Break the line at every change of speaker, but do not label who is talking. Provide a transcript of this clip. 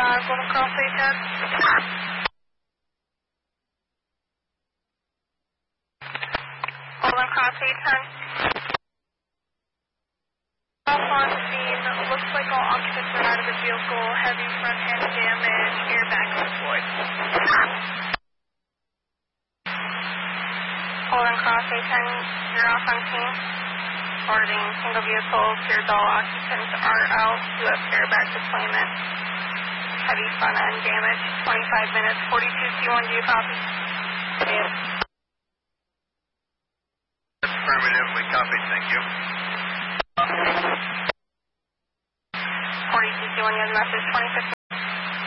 Golden Cross 810. Golden Cross 810. Off on scene, looks like all occupants are out of the vehicle, heavy front end damage, airbag deployed. Golden Cross 810, you're off on scene. Boarding single vehicle, cleared all occupants are out, U.S. airbag deployment. Heavy front end damage, 25 minutes, 42C1, do you copy? Yes.
Affirmative, we copy, thank you.
42C1, you have the message, 26